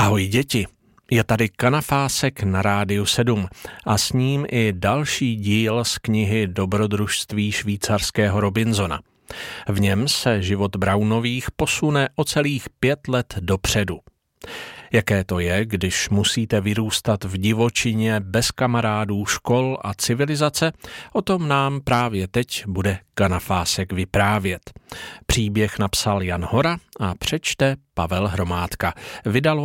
Ahoj děti, je tady Kanafásek na Rádiu 7 a s ním i další díl z knihy Dobrodružství švýcarského Robinsona. V něm se život Brownových posune o celých 5 let dopředu. Jaké to je, když musíte vyrůstat v divočině bez kamarádů, škol a civilizace, o tom nám právě teď bude Kanafásek vyprávět. Příběh napsal Jan Hora a přečte Pavel Hromádka. Vydalo